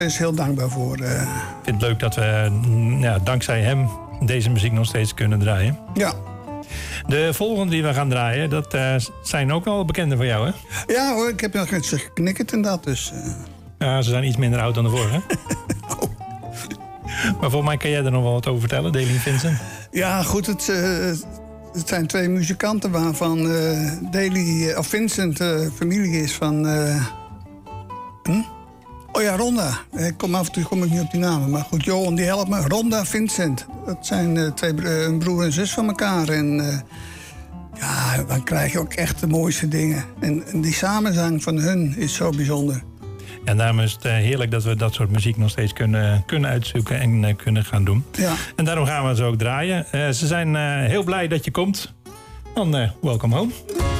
is heel dankbaar voor. Ik vind het leuk dat we dankzij hem deze muziek nog steeds kunnen draaien. Ja. De volgende die we gaan draaien, dat zijn ook wel bekende van jou, hè? Ja hoor, ik heb nog eens geknikkerd en dat, dus... Ja, ze zijn iets minder oud dan de vorige. Oh. Maar volgens mij kan jij er nog wel wat over vertellen, Daily Vincent. Ja, goed, het zijn 2 muzikanten waarvan Vincent familie is van... Oh ja, Ronda. Af en toe kom ik niet op die namen. Maar goed, Johan, die helpt me. Ronda, Vincent. Dat zijn een broer en zus van elkaar. En dan krijg je ook echt de mooiste dingen. En die samenzang van hun is zo bijzonder. En daarom is het heerlijk dat we dat soort muziek nog steeds kunnen uitzoeken en kunnen gaan doen. Ja. En daarom gaan we ze ook draaien. Ze zijn heel blij dat je komt. Dan welcome home.